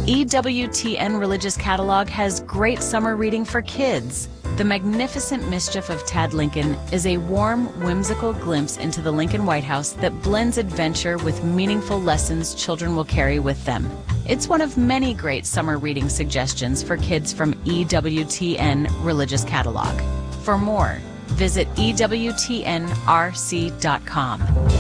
EWTN Religious Catalog has great summer reading for kids. The Magnificent Mischief of Tad Lincoln is a warm, whimsical glimpse into the Lincoln White House that blends adventure with meaningful lessons children will carry with them. It's one of many great summer reading suggestions for kids from EWTN Religious Catalog. For more, visit EWTNRC.com.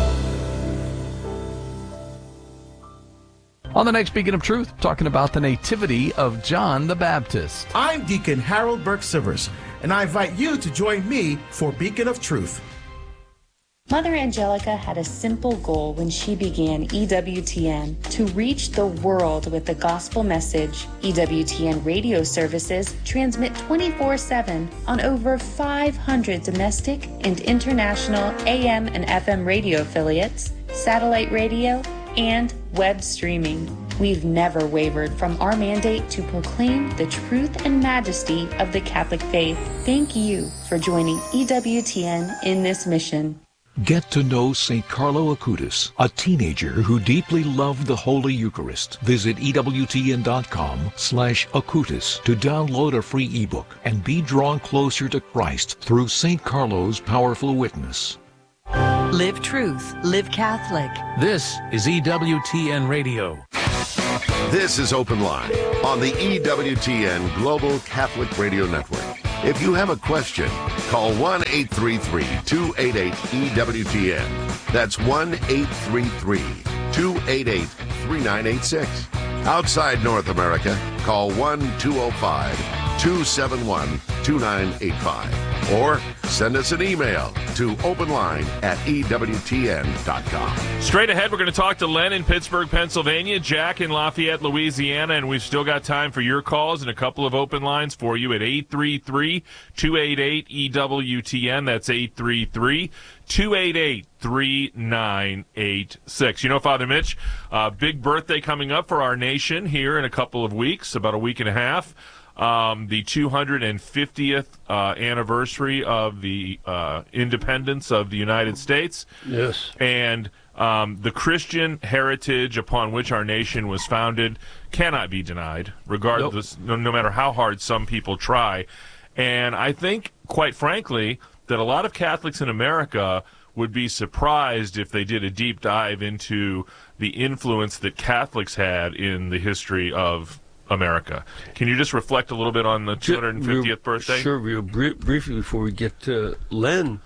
On the next Beacon of Truth, talking about the nativity of John the Baptist. I'm Deacon Harold Burke-Sivers, and I invite you to join me for Beacon of Truth. Mother Angelica had a simple goal when she began EWTN: to reach the world with the gospel message. EWTN radio services transmit 24/7 on over 500 domestic and international AM and FM radio affiliates, satellite radio, and web streaming. We've never wavered from our mandate to proclaim the truth and majesty of the Catholic faith. Thank you for joining EWTN in this mission. Get to know St. Carlo Acutis, a teenager who deeply loved the Holy Eucharist. Visit EWTN.com/Acutis to download a free ebook and be drawn closer to Christ through St. Carlo's powerful witness. Live truth, live Catholic. This is EWTN Radio. This is Open Line on the EWTN Global Catholic Radio Network. If you have a question, call 1-833-288-EWTN. That's 1-833-288-3986. Outside North America, call 1-205-271-2985. Or send us an email to openline@EWTN.com. Straight ahead, we're going to talk to Len in Pittsburgh, Pennsylvania, Jack in Lafayette, Louisiana, and we've still got time for your calls and a couple of open lines for you at 833-288-EWTN. That's 833-288-3986. You know, Father Mitch, big birthday coming up for our nation here in a couple of weeks, about a week and a half. The 250th anniversary of the independence of the United States. Yes. And the Christian heritage upon which our nation was founded cannot be denied, regardless, no matter how hard some people try. And I think, quite frankly, that a lot of Catholics in America would be surprised if they did a deep dive into the influence that Catholics had in the history of America. Can you just reflect a little bit on the 250th birthday? Sure, real briefly before we get to Len.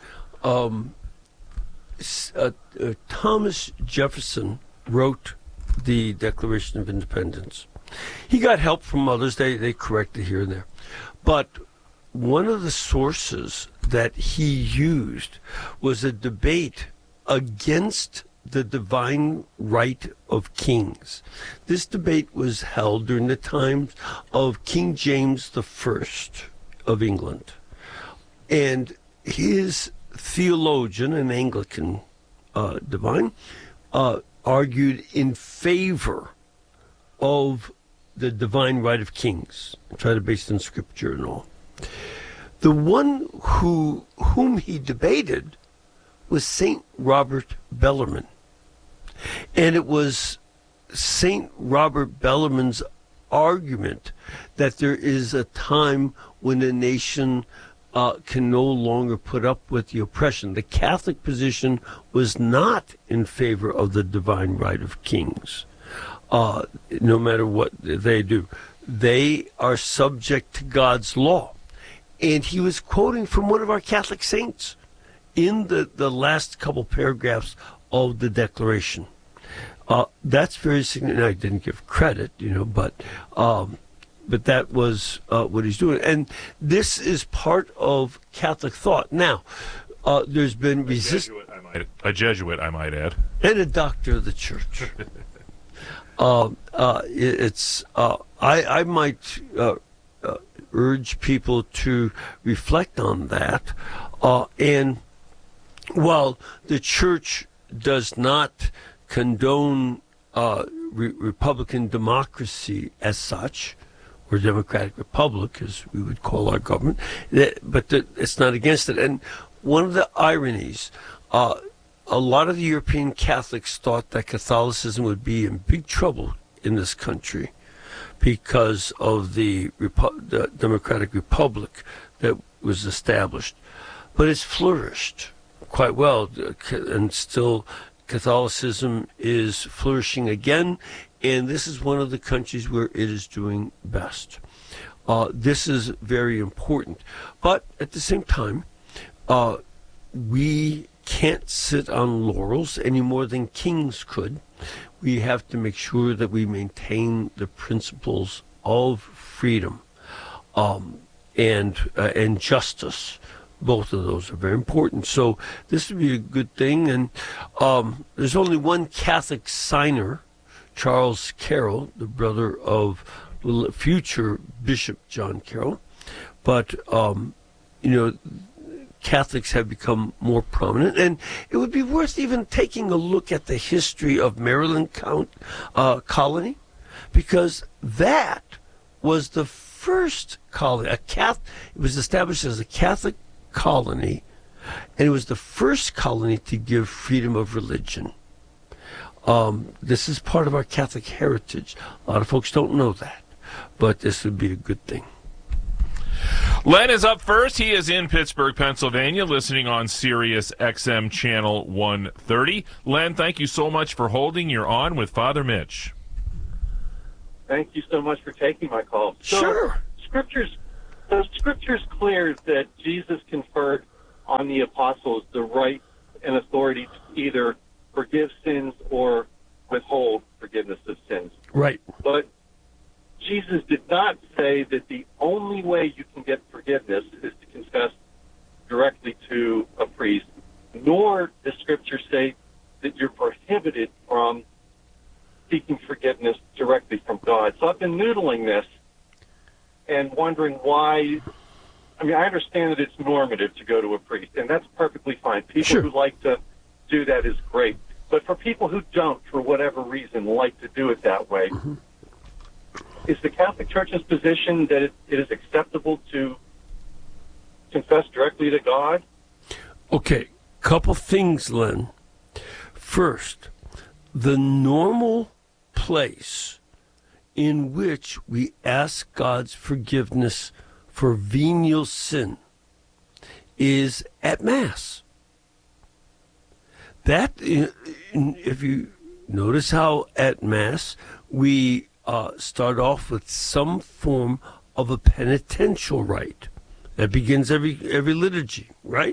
Thomas Jefferson wrote the Declaration of Independence. He got help from others. They corrected here and there. But one of the sources that he used was a debate against the divine right of kings. This debate was held during the times of King James I of England. And his theologian, an Anglican divine, argued in favor of the divine right of kings, tried to base it on scripture and all. The one whom he debated was St. Robert Bellarmine. And it was St. Robert Bellarmine's argument that there is a time when a nation can no longer put up with the oppression. The Catholic position was not in favor of the divine right of kings, no matter what they do. They are subject to God's law. And he was quoting from one of our Catholic saints in the last couple paragraphs of the Declaration. That's very significant. I didn't give credit, but that was what he's doing. And this is part of Catholic thought. Now, there's been resistance. A Jesuit, I might add. And a doctor of the church. I might urge people to reflect on that. And while the church does not condone Republican democracy as such, or democratic republic, as we would call our government, but it's not against it. And one of the ironies, a lot of the European Catholics thought that Catholicism would be in big trouble in this country because of the Democratic Republic that was established. But it's flourished quite well, and still Catholicism is flourishing again, and this is one of the countries where it is doing best. This is very important. But at the same time, we can't sit on laurels any more than kings could. We have to make sure that we maintain the principles of freedom and justice. Both of those are very important. So this would be a good thing. And there's only one Catholic signer, Charles Carroll, the brother of future Bishop John Carroll. But, Catholics have become more prominent. And it would be worth even taking a look at the history of Maryland colony, because that was the first colony. It was established as a Catholic colony, and it was the first colony to give freedom of religion. This is part of our Catholic heritage. A lot of folks don't know that, but this would be a good thing. Len is up first. He is in Pittsburgh, Pennsylvania, listening on Sirius XM Channel 130. Len, thank you so much for holding. You're on with Father Mitch. Thank you so much for taking my call. Sure. The scripture's clear that Jesus conferred on the apostles the right and authority to either forgive sins or withhold forgiveness of sins. Right. But Jesus did not say that the only way you can get forgiveness is to confess directly to a priest, nor does Scripture say that you're prohibited from seeking forgiveness directly from God. So I've been noodling this and wondering why. I mean, I understand that it's normative to go to a priest, and that's perfectly fine. People who like to do that is great. But for people who don't, for whatever reason, like to do it that way, is the Catholic Church's position that it is acceptable to confess directly to God? Okay, couple things, Len. First, the normal place in which we ask God's forgiveness for venial sin is at Mass. That, if you notice how at Mass we start off with some form of a penitential rite. That begins every liturgy, right?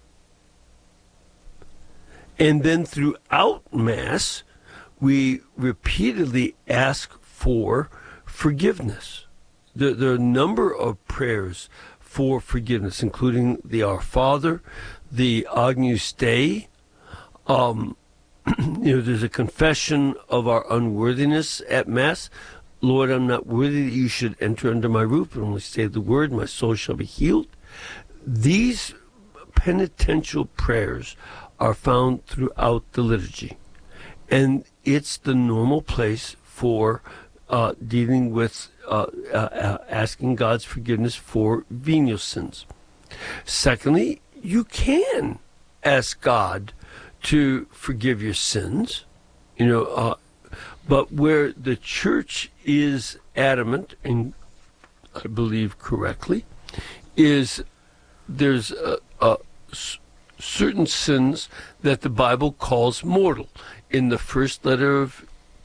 And then throughout Mass, we repeatedly ask for forgiveness. There are a number of prayers for forgiveness, including the Our Father, the Agnus Dei. There's a confession of our unworthiness at Mass. Lord, I'm not worthy that you should enter under my roof, but only say the word, my soul shall be healed. These penitential prayers are found throughout the liturgy. And it's the normal place for dealing with asking God's forgiveness for venial sins. Secondly, you can ask God to forgive your sins, but where the Church is adamant, and I believe correctly, is there's certain sins that the Bible calls mortal. In the first letter of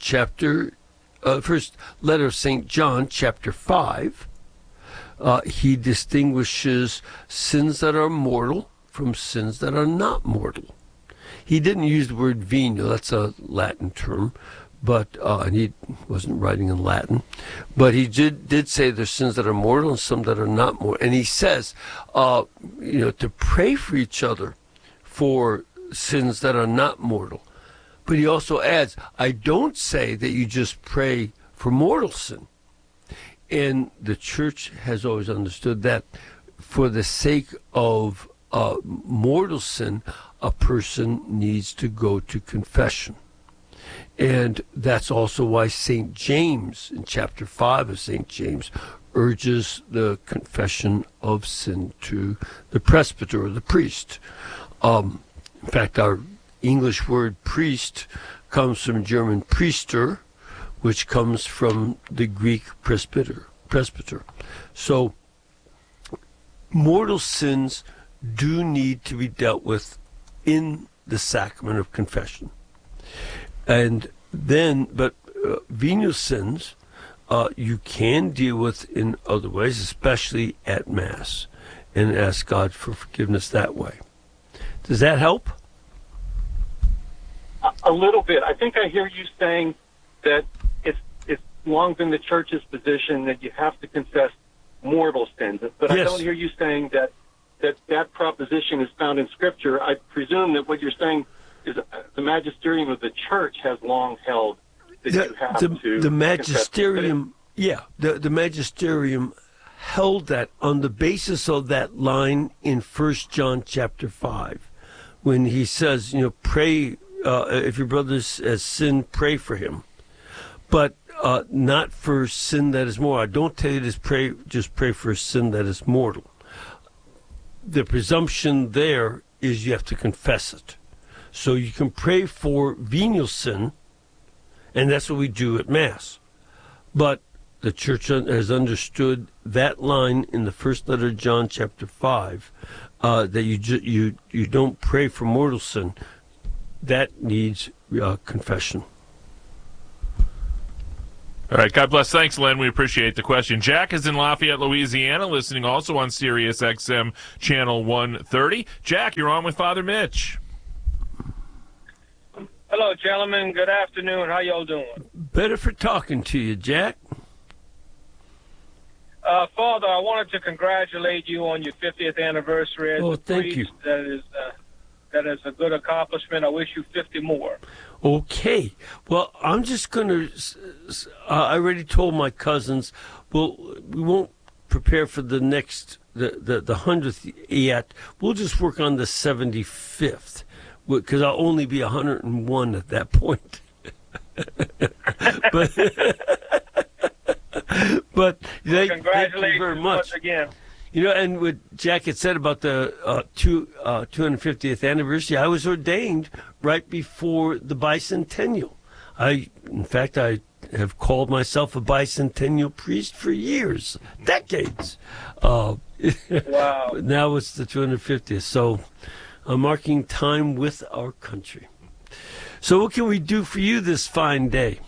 St. John, chapter 5, he distinguishes sins that are mortal from sins that are not mortal. He didn't use the word venial, that's a Latin term, but and he wasn't writing in Latin, but he did say there's sins that are mortal and some that are not mortal. And he says, to pray for each other for sins that are not mortal. But he also adds, I don't say that you just pray for mortal sin. And the Church has always understood that for the sake of mortal sin, a person needs to go to confession. And that's also why St. James, in chapter 5 of St. James, urges the confession of sin to the presbyter or the priest. In fact, our English word priest comes from German priester, which comes from the Greek presbyter. So mortal sins do need to be dealt with in the sacrament of confession. And then, but venial sins, you can deal with in other ways, especially at Mass, and ask God for forgiveness that way. Does that help? A little bit. I think I hear you saying that it's long been the Church's position that you have to confess mortal sins, but yes. I don't hear you saying that proposition is found in Scripture. I presume that what you're saying is the magisterium of the Church has long held that you have to. The magisterium, the magisterium held that on the basis of that line in 1 John chapter 5, when he says, pray, if your brother has sinned, pray for him. But not for sin that is mortal. I don't tell you to just pray for a sin that is mortal. The presumption there is you have to confess it. So you can pray for venial sin, and that's what we do at Mass. But the Church has understood that line in the first letter of John chapter 5, that you don't pray for mortal sin. That needs confession. All right, God bless. Thanks, Len. We appreciate the question. Jack is in Lafayette, Louisiana, listening also on Sirius XM Channel 130. Jack, you're on with Father Mitch. Hello, gentlemen. Good afternoon. How y'all doing? Better for talking to you, Jack. Father, I wanted to congratulate you on your 50th anniversary as a thank priest. you. That is a good accomplishment. I wish you 50 more. Okay. Well, I'm just going to, I already told my cousins, we won't prepare for the next, the 100th yet. We'll just work on the 75th, because I'll only be 101 at that point. but congratulations thank you very much. Once again. And what Jack had said about the 250th anniversary, I was ordained right before the bicentennial. In fact, I have called myself a bicentennial priest for years, decades. Wow. Now it's the 250th, so I'm marking time with our country. So what can we do for you this fine day?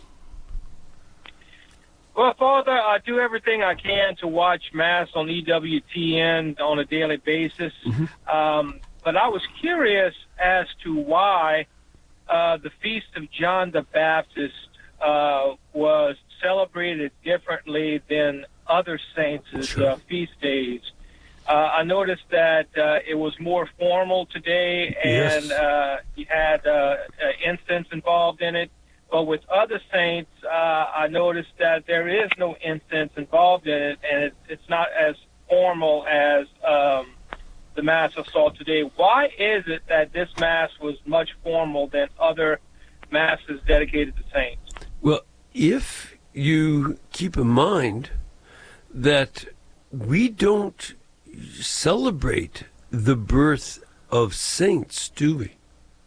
Well, Father, I do everything I can to watch Mass on EWTN on a daily basis. Mm-hmm. But I was curious as to why the Feast of John the Baptist was celebrated differently than other saints' feast days. I noticed that it was more formal today, and you had incense involved in it. But with other saints, I noticed that there is no incense involved in it, and it's not as formal as the Mass I saw today. Why is it that this Mass was much formal than other Masses dedicated to saints? Well, if you keep in mind that we don't celebrate the birth of saints, do we?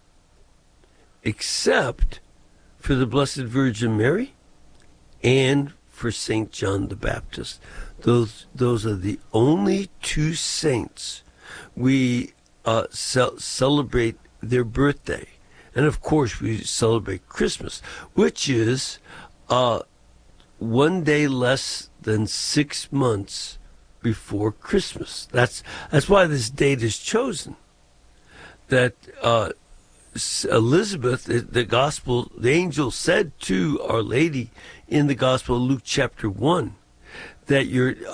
Except for the Blessed Virgin Mary and for St. John the Baptist. Those are the only two saints we celebrate their birthday. And of course we celebrate Christmas, which is 1 day less than 6 months before Christmas. That's why this date is chosen. That Elizabeth, the angel said to Our Lady in the Gospel of Luke chapter 1 that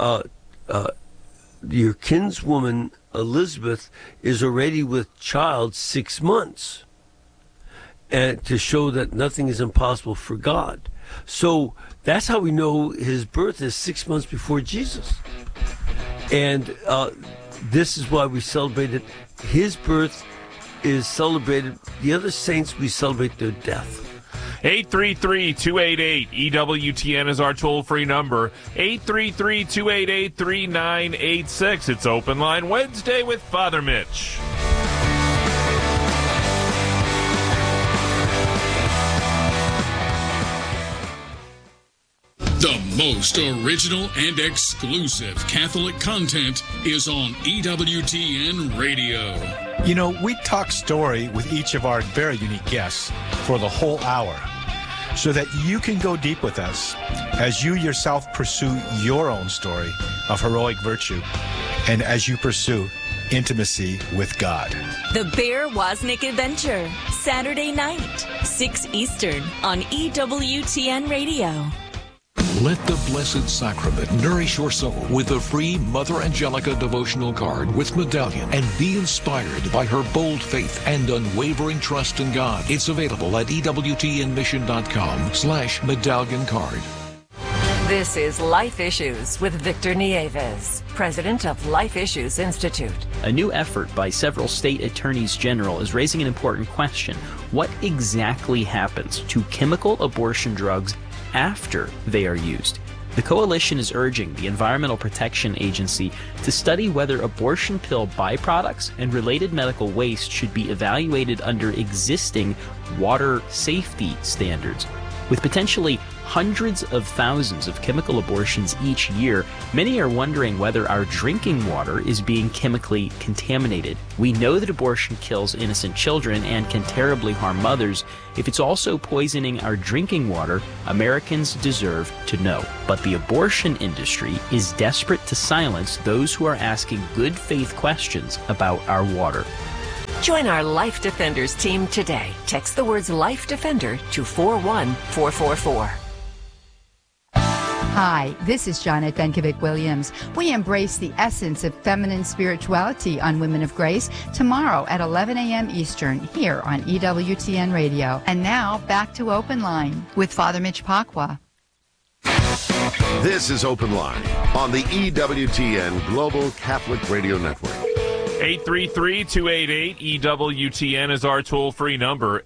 your kinswoman Elizabeth is already with child 6 months, and to show that nothing is impossible for God. So that's how we know his birth is 6 months before Jesus. And this is why we celebrate it. His birth is celebrated. The other saints, we celebrate their death. 833-288-EWTN is our toll-free number. 833-288-3986. It's Open Line Wednesday with Father Mitch. The most original and exclusive Catholic content is on EWTN Radio. You know, we talk story with each of our very unique guests for the whole hour so that you can go deep with us as you yourself pursue your own story of heroic virtue and as you pursue intimacy with God. The Bear Wozniak Adventure, Saturday night, 6 Eastern on EWTN Radio. Let the Blessed Sacrament nourish your soul with the free Mother Angelica devotional card with medallion and be inspired by her bold faith and unwavering trust in God. It's available at EWTNmission.com/medallion card. This is Life Issues with Victor Nieves, president of Life Issues Institute. A new effort by several state attorneys general is raising an important question. What exactly happens to chemical abortion drugs after they are used? The coalition is urging the Environmental Protection Agency to study whether abortion pill byproducts and related medical waste should be evaluated under existing water safety standards. With potentially hundreds of thousands of chemical abortions each year, many are wondering whether our drinking water is being chemically contaminated. We know that abortion kills innocent children and can terribly harm mothers. If it's also poisoning our drinking water, Americans deserve to know. But the abortion industry is desperate to silence those who are asking good faith questions about our water. Join our Life Defenders team today. Text the words Life Defender to 41444. Hi, this is Janet Benkovic-Williams. We embrace the essence of feminine spirituality on Women of Grace tomorrow at 11 a.m. Eastern here on EWTN Radio. And now back to Open Line with Father Mitch Pacwa. This is Open Line on the EWTN Global Catholic Radio Network. 833-288-EWTN is our toll-free number,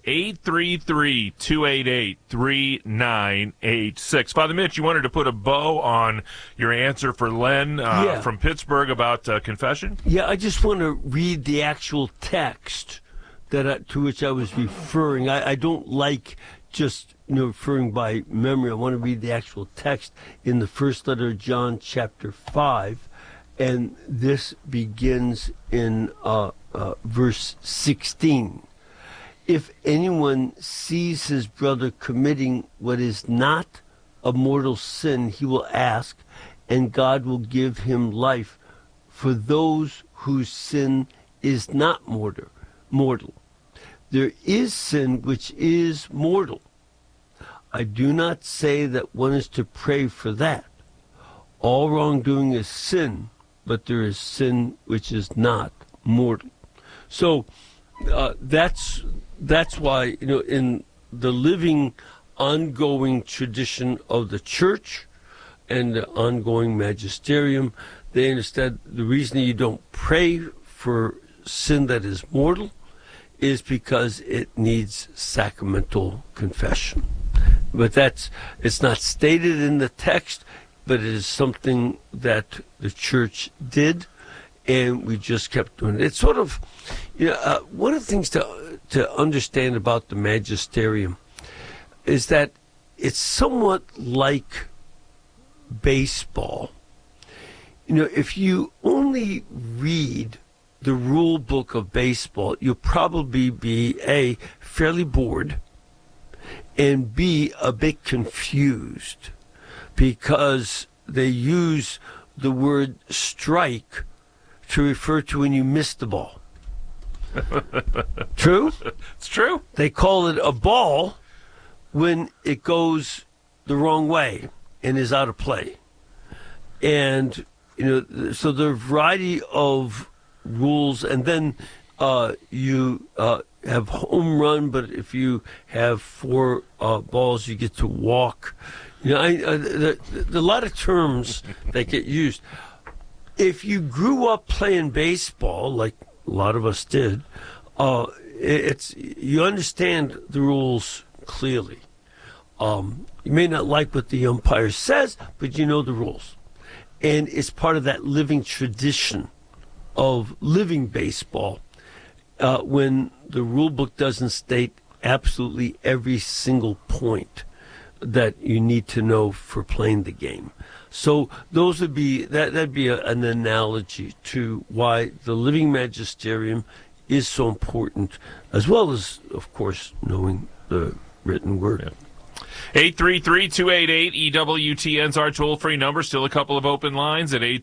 833-288-3986. Father Mitch, you wanted to put a bow on your answer for Len from Pittsburgh about confession? Yeah, I just want to read the actual text to which I was referring. I don't like just referring by memory. I want to read the actual text in the first letter of John, chapter 5. And this begins in verse 16. If anyone sees his brother committing what is not a mortal sin, he will ask, and God will give him life for those whose sin is not mortal. There is sin which is mortal. I do not say that one is to pray for that. All wrongdoing is sin, but there is sin which is not mortal. So that's why, in the living, ongoing tradition of the church and the ongoing magisterium, they understand the reason you don't pray for sin that is mortal is because it needs sacramental confession. But it's not stated in the text, but it is something that the church did, and we just kept doing it. It's sort of, one of the things to understand about the magisterium is that it's somewhat like baseball. If you only read the rule book of baseball, you'll probably be A, fairly bored, and B, a bit confused, because they use the word strike to refer to when you miss the ball. True? It's true. They call it a ball when it goes the wrong way and is out of play. And, so there are a variety of rules, and then you have home run, but if you have 4 balls, you get to walk. There are a lot of terms that get used. If you grew up playing baseball, like a lot of us did, you understand the rules clearly. You may not like what the umpire says, but you know the rules. And it's part of that living tradition of living baseball when the rule book doesn't state absolutely every single point. that you need to know for playing the game. So those would be that'd be an analogy to why the living magisterium is so important, as well as, of course, knowing the written word. Yeah. 833-288-EWTN's our toll-free number. Still a couple of open lines at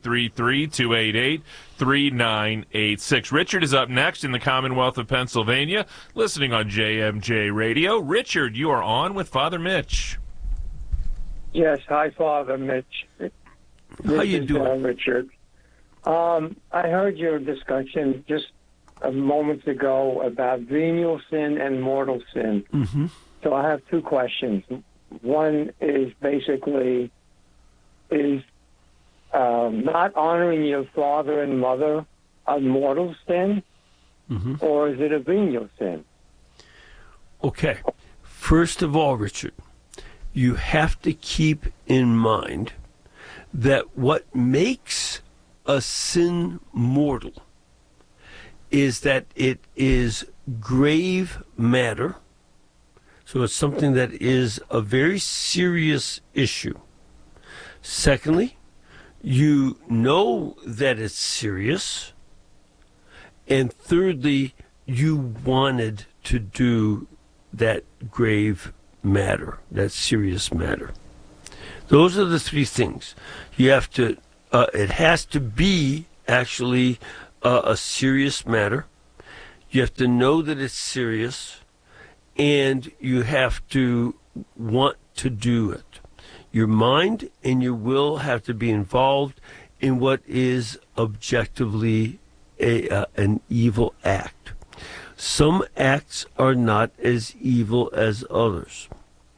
833-288-3986. Richard is up next in the Commonwealth of Pennsylvania, listening on JMJ Radio. Richard, you are on with Father Mitch. Yes, hi, Father Mitch. How you doing, Richard? I heard your discussion just a moment ago about venial sin and mortal sin. Mm-hmm. So I have two questions. One is basically, is not honoring your father and mother a mortal sin, or is it a venial sin? Okay. First of all, Richard, you have to keep in mind that what makes a sin mortal is that it is grave matter. So it's something that is a very serious issue. Secondly, you know that it's serious. And thirdly, you wanted to do that grave matter, that serious matter. Those are the three things. You have to, it has to be actually a serious matter. You have to know that it's serious, and you have to want to do it. Your mind and your will have to be involved in what is objectively an evil act. Some acts are not as evil as others.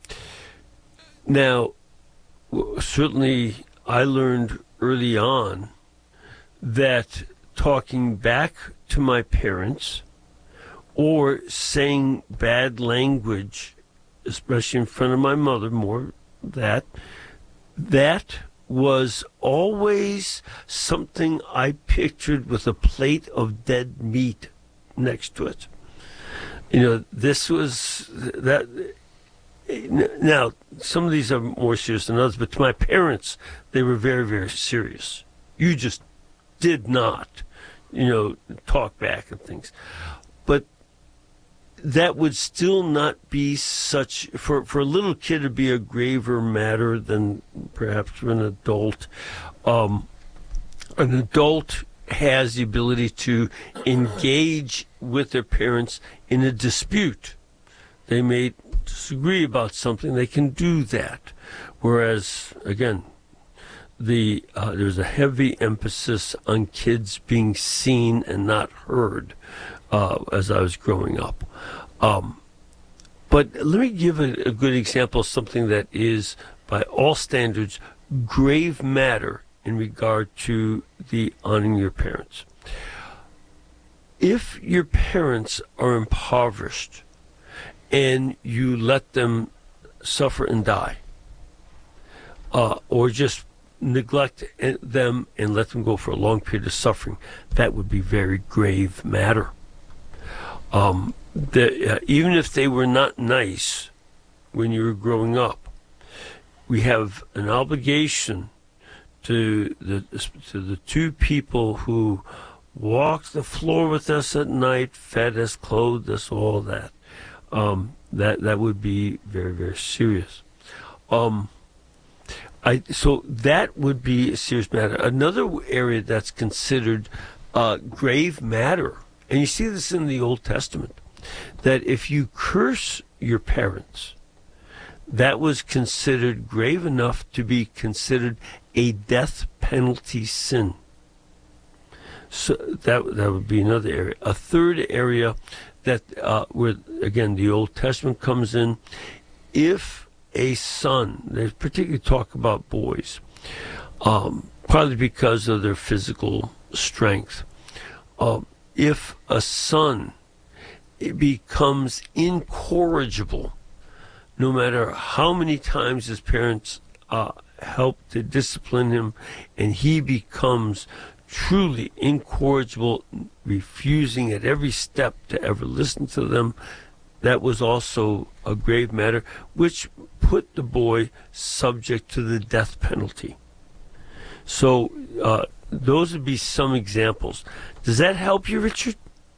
Now, certainly I learned early on that talking back to my parents or saying bad language, especially in front of my mother, more that was always something I pictured with a plate of dead meat next to it. You know, this was that. Now, some of these are more serious than others, but to my parents, they were very, very serious. You just did not, talk back and things. But that would still not be such, for a little kid to be a graver matter than perhaps for an adult. An adult has the ability to engage with their parents in a dispute. They may disagree about something, they can do that. Whereas, again, there's a heavy emphasis on kids being seen and not heard as I was growing up. But let me give a good example of something that is, by all standards, grave matter in regard to the honoring your parents. If your parents are impoverished and you let them suffer and die, or just neglect them and let them go for a long period of suffering, that would be very grave matter. Even if they were not nice when you were growing up, we have an obligation to the two people who walked the floor with us at night, fed us, clothed us, all that. That would be very, very serious. So that would be a serious matter. Another area that's considered grave matter, and you see this in the Old Testament, that if you curse your parents, that was considered grave enough to be considered a death penalty sin. So that would be another area. A third area that where, again, the Old Testament comes in, if a son, they particularly talk about boys, partly because of their physical strength, if a son becomes incorrigible, no matter how many times his parents help to discipline him, and he becomes truly incorrigible, refusing at every step to ever listen to them, that was also a grave matter, which put the boy subject to the death penalty. So those would be some examples. Does that help you, Richard?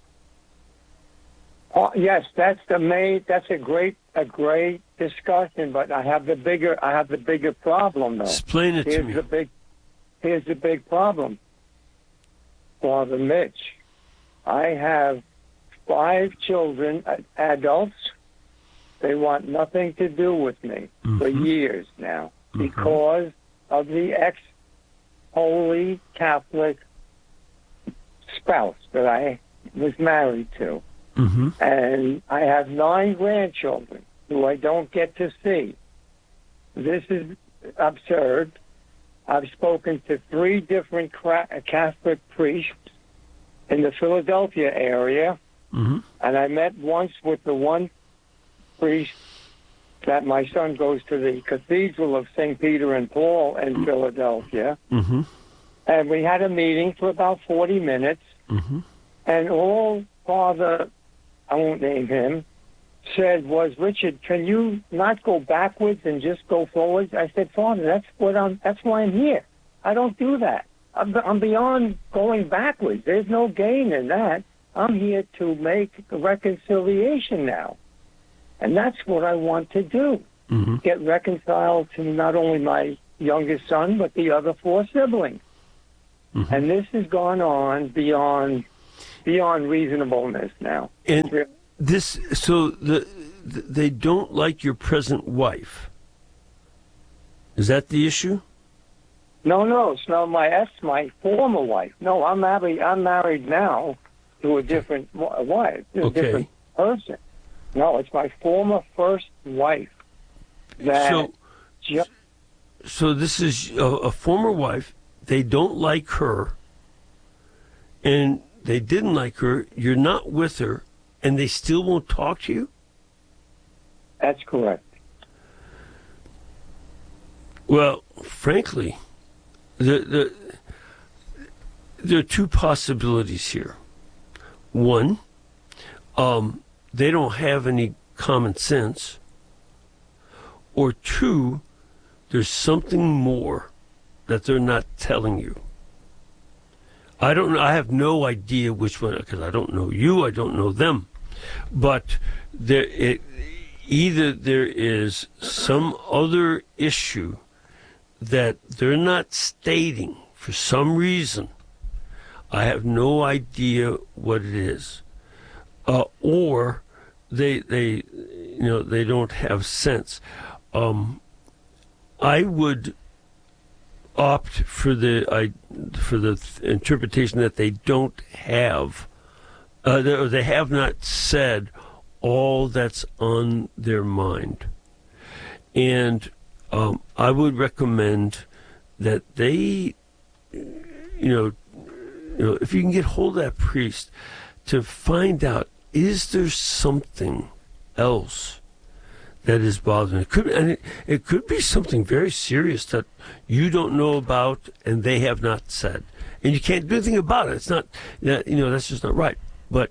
Yes, that's a great discussion, but I have the bigger problem though. Explain it to me. Here's the big problem. Father Mitch, I have 5 children, adults. They want nothing to do with me for years now because of the ex-Holy Catholic spouse that I was married to. And I have 9 grandchildren who I don't get to see. This is absurd. I've spoken to 3 different Catholic priests in the Philadelphia area, and I met once with the one priest that my son goes to the Cathedral of St. Peter and Paul in Philadelphia, and we had a meeting for about 40 minutes, and all Father, I won't name him, said was, Richard, can you not go backwards and just go forwards? I said, Father, that's why I'm here. I don't do that. I'm beyond going backwards. There's no gain in that. I'm here to make a reconciliation now. And that's what I want to do. Get reconciled to not only my youngest son, but the other 4 siblings. And this has gone on beyond reasonableness now. And they don't like your present wife. Is that the issue? No, it's not my former wife. No, I'm married now to a different wife, a different person. No, it's my former first wife. So this is a former wife. They don't like her, and they didn't like her. You're not with her, and they still won't talk to you? That's correct. Well, frankly, there are 2 possibilities here. One, they don't have any common sense. Or 2, there's something more that they're not telling you. I don't know. I have no idea which one, because I don't know you, I don't know them. But either there is some other issue that they're not stating for some reason. I have no idea what it is. Or they don't have sense. I would opt for the interpretation that they don't have, or they have not said all that's on their mind. And I would recommend that they, if you can get hold of that priest, to find out, is there something else that is bothering? It could be something very serious that you don't know about and they have not said, and you can't do anything about it. It's not that, that's just not right. But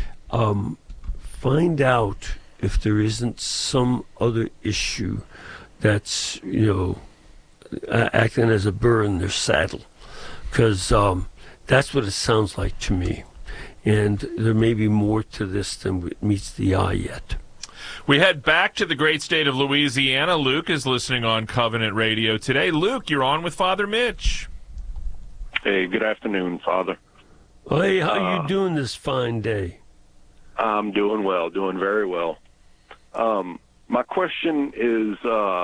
find out if there isn't some other issue that's acting as a burr in their saddle, because that's what it sounds like to me. And there may be more to this than meets the eye yet. We head back to the great state of Louisiana. Luke is listening on Covenant Radio today. Luke, you're on with Father Mitch. Hey, good afternoon, Father. Hey, how you doing this fine day? I'm doing well, doing very well. My question is,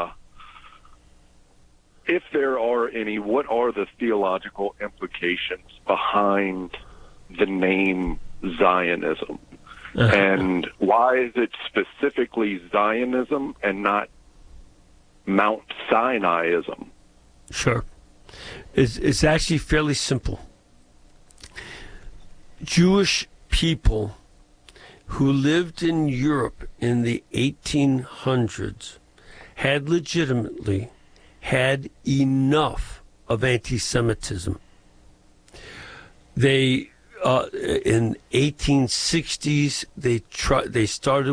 if there are any, what are the theological implications behind the name Zionism? And why is it specifically Zionism and not Mount Sinaiism? Sure. It's actually fairly simple. Jewish people who lived in Europe in the 1800s had legitimately had enough of anti-Semitism. They in 1860s they started what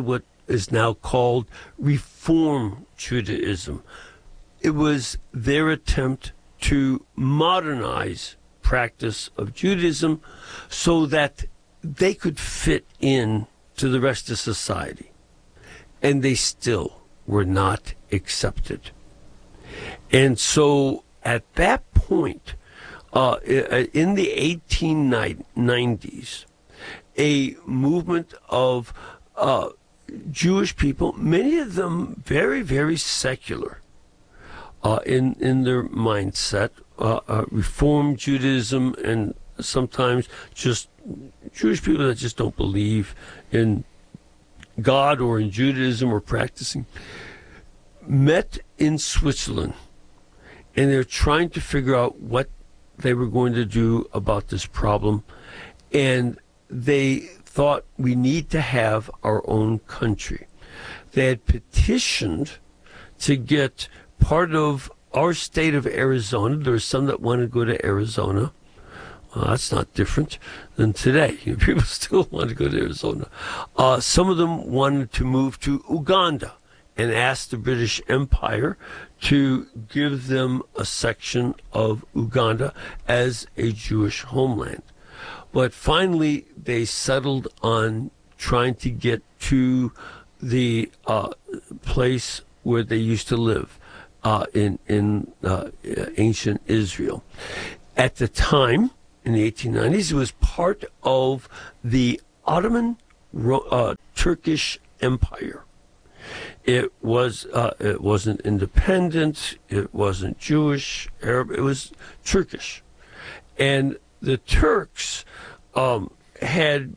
is now called Reform Judaism. It was their attempt to modernize practice of Judaism so that they could fit in to the rest of society. And they still were not accepted. And so at that point, in the 1890s, a movement of Jewish people, many of them very, very secular in their mindset, Reform Judaism, and sometimes just Jewish people that just don't believe in God or in Judaism or practicing, met in Switzerland, and they're trying to figure out what they were going to do about this problem. And they thought, we need to have our own country. They had petitioned to get part of our state of Arizona. There were some that wanted to go to Arizona. That's not different than today. People still want to go to Arizona. Some of them wanted to move to Uganda and asked the British Empire to give them a section of Uganda as a Jewish homeland. But finally, they settled on trying to get to the place where they used to live in ancient Israel. At the time, in the 1890s, it was part of the Ottoman Turkish Empire. It wasn't independent. It wasn't Jewish, Arab. It was Turkish, and the Turks had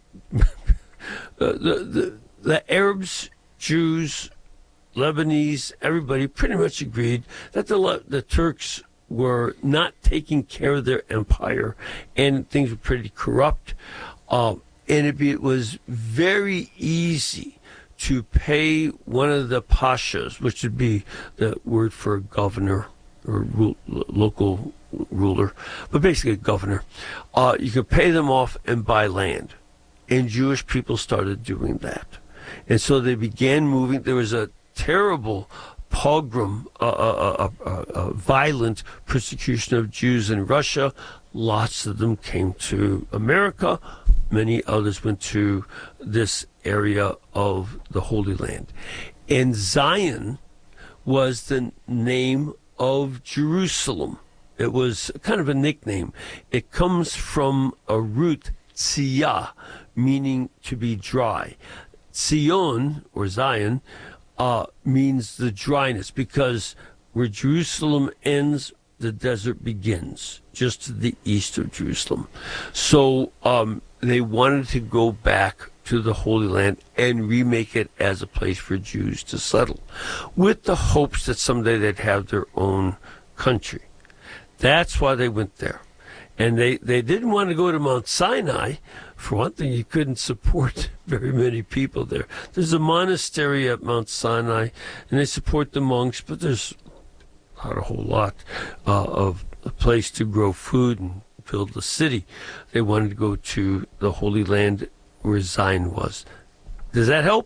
the Arabs, Jews, Lebanese, everybody pretty much agreed that the Turks were not taking care of their empire, and things were pretty corrupt. And it was very easy to pay one of the pashas, which would be the word for governor or local ruler, but basically a governor. You could pay them off and buy land. And Jewish people started doing that. And so they began moving. There was a terrible pogrom, violent persecution of Jews in Russia. Lots of them came to America. Many others went to this area of the Holy Land. And Zion was the name of Jerusalem. It was kind of a nickname. It comes from a root, tziyah, meaning to be dry. Zion, or Zion, means the dryness, because where Jerusalem ends, the desert begins, just to the east of Jerusalem. So they wanted to go back to the Holy Land and remake it as a place for Jews to settle, with the hopes that someday they'd have their own country. That's why they went there. And they didn't want to go to Mount Sinai. For one thing, you couldn't support very many people there. There's a monastery at Mount Sinai, and they support the monks, but there's not a whole lot of a place to grow food and build the city. They wanted to go to the Holy Land where Zion was. Does that help?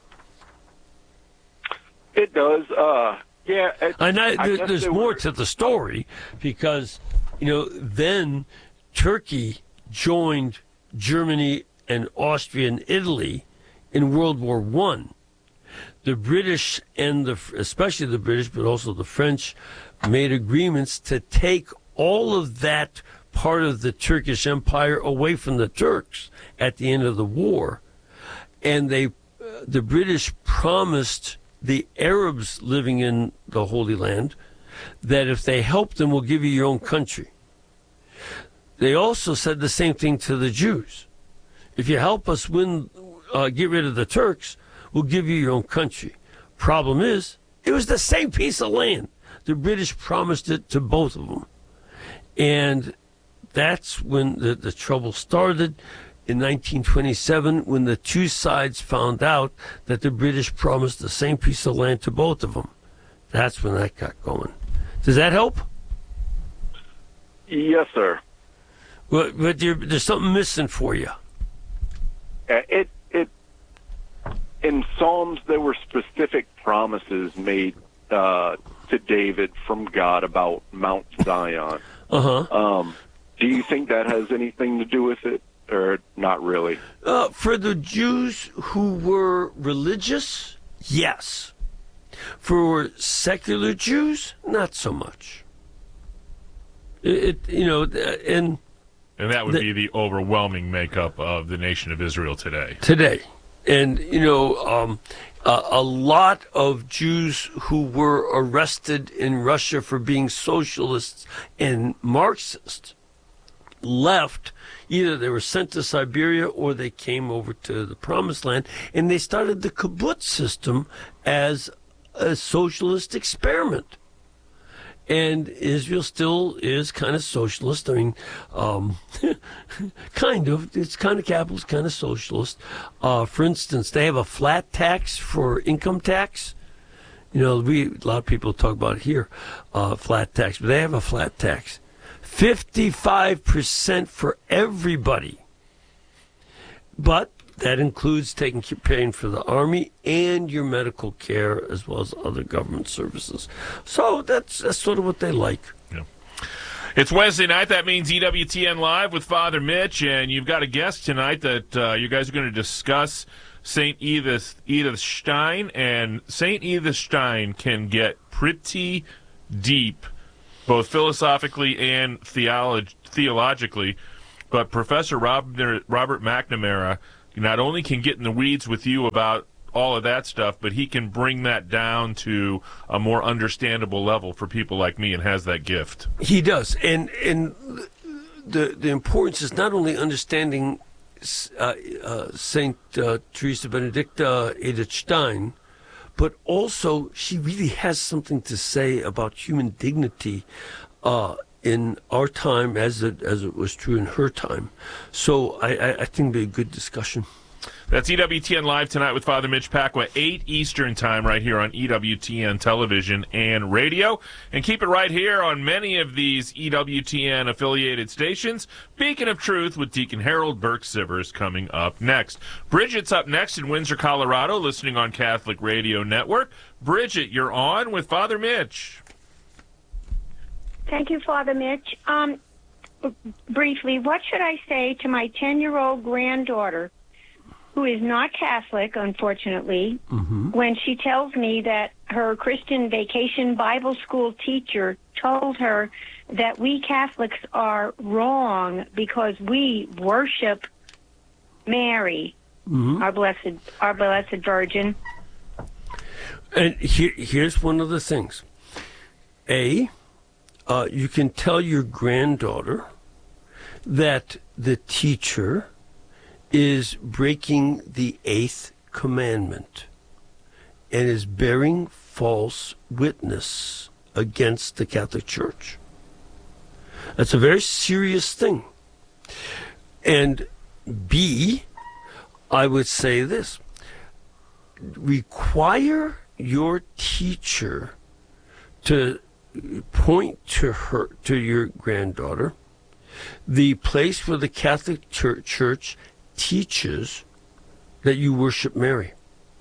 It does. Yeah. There's more to the story, because, then Turkey joined Germany and Austria and Italy in World War I. The British and especially the British, but also the French, made agreements to take all of that part of the Turkish Empire away from the Turks at the end of the war. And the British promised the Arabs living in the Holy Land that if they help them, we'll give you your own country. They also said the same thing to the Jews. If you help us get rid of the Turks, we'll give you your own country. Problem is, it was the same piece of land. The British promised it to both of them. And that's when the trouble started in 1927, when the two sides found out that the British promised the same piece of land to both of them. That's when that got going. Does that help? Yes, sir. Well, but there's something missing for you. in Psalms, there were specific promises made to David from God about Mount Zion. Do you think that has anything to do with it, or not really? For the Jews who were religious, yes. For secular Jews, not so much. And that would be the overwhelming makeup of the nation of Israel today. And, a lot of Jews who were arrested in Russia for being socialists and Marxists left. Either they were sent to Siberia or they came over to the Promised Land, and they started the kibbutz system as a socialist experiment. And Israel still is kind of socialist. I mean, kind of. It's kind of capitalist, kind of socialist. For instance, they have a flat tax for income tax. A lot of people talk about here, flat tax, but they have a flat tax. 55% for everybody. But that includes paying for the Army and your medical care, as well as other government services. So that's sort of what they like. Yeah. It's Wednesday night. That means EWTN Live with Father Mitch, and you've got a guest tonight that you guys are going to discuss St. Edith Stein, and St. Edith Stein can get pretty deep, both philosophically and theologically. But Professor Robert McNamara not only can get in the weeds with you about all of that stuff, but he can bring that down to a more understandable level for people like me, and has that gift. He does. And the importance is not only understanding St. Teresa Benedicta Edith Stein, but also she really has something to say about human dignity in our time as it was true in her time. So I think it'll be a good discussion. That's EWTN Live tonight with Father Mitch Pacwa, 8 Eastern Time, right here on EWTN Television and Radio. And keep it right here on many of these EWTN-affiliated stations. Beacon of Truth with Deacon Harold Burke-Sivers coming up next. Bridget's up next in Windsor, Colorado, listening on Catholic Radio Network. Bridget, you're on with Father Mitch. Thank you, Father Mitch. Briefly, what should I say to my 10-year-old granddaughter, who is not Catholic, unfortunately, when she tells me that her Christian Vacation Bible School teacher told her that we Catholics are wrong because we worship Mary, our blessed Virgin? And here's one of the things. You can tell your granddaughter that the teacher is breaking the 8th commandment and is bearing false witness against the Catholic Church. That's a very serious thing. And B, I would say this: require your teacher to point to your granddaughter, the place where the Catholic Church teaches that you worship Mary.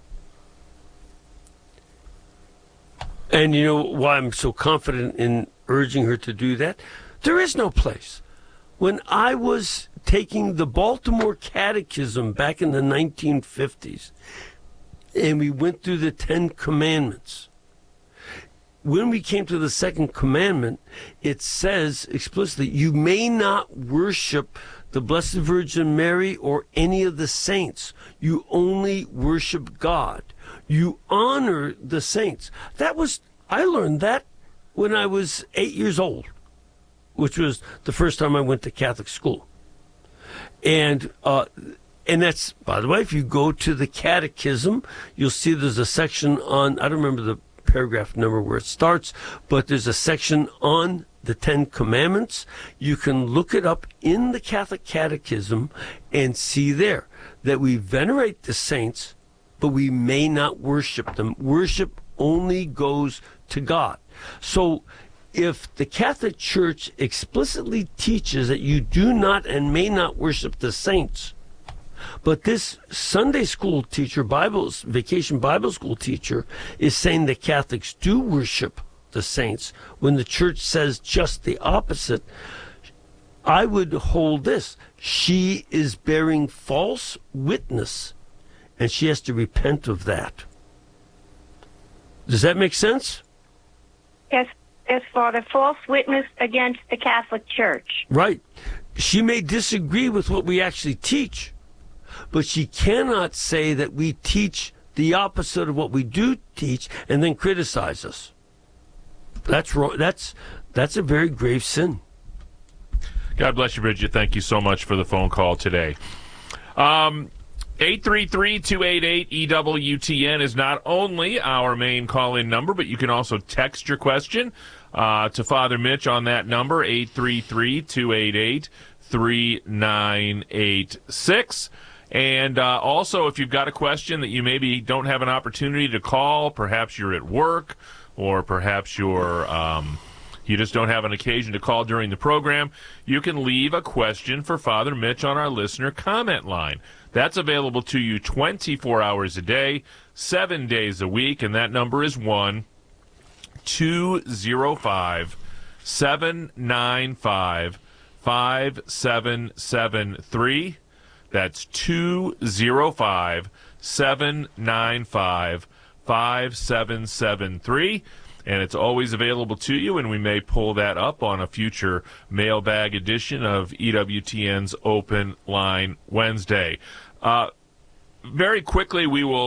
And you know why I'm so confident in urging her to do that? There is no place. When I was taking the Baltimore Catechism back in the 1950s, and we went through the 10 Commandments, when we came to the 2nd commandment, it says explicitly, you may not worship the Blessed Virgin Mary or any of the saints. You only worship God. You honor the saints. I learned that when I was 8 years old, which was the first time I went to Catholic school. And that's, by the way, if you go to the Catechism, you'll see there's a section on, I don't remember the paragraph number where it starts, but there's a section on the 10 Commandments. You can look it up in the Catholic Catechism and see there that we venerate the saints, but we may not worship them. Worship only goes to God. So if the Catholic Church explicitly teaches that you do not and may not worship the saints, But this Sunday school teacher, vacation Bible school teacher, is saying that Catholics do worship the saints when the church says just the opposite. I would hold this. She is bearing false witness, and she has to repent of that. Does that make sense? Yes, Father. False witness against the Catholic Church. Right. She may disagree with what we actually teach, but she cannot say that we teach the opposite of what we do teach and then criticize us. That's wrong. That's a very grave sin. God bless you, Bridget. Thank you so much for the phone call today. 833-288-EWTN is not only our main call-in number, but you can also text your question to Father Mitch on that number, 833-288-3986. And also, if you've got a question that you maybe don't have an opportunity to call, perhaps you're at work, or perhaps you're you just don't have an occasion to call during the program, you can leave a question for Father Mitch on our listener comment line. That's available to you 24 hours a day, 7 days a week, and that number is 1-205-795-5773. That's 205-795-5773. And it's always available to you, and we may pull that up on a future mailbag edition of EWTN's Open Line Wednesday. Very quickly, we will